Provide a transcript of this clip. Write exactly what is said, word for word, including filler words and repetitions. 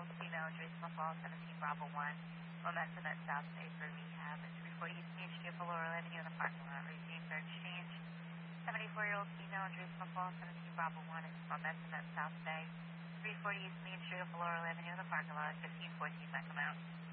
four-year-old female, Jerusalem Falls, seventeen Bravo one. Momentum at South Bay for rehab. At three forty East Main Street, below Avenue in the parking lot. Receiving for exchange. seventy-four-year-old female, Jerusalem Falls, seventeen Bravo one. It's Momentum at South Bay. three forty East Main Street, below Avenue in the parking lot. fifteen fourteen, back them out.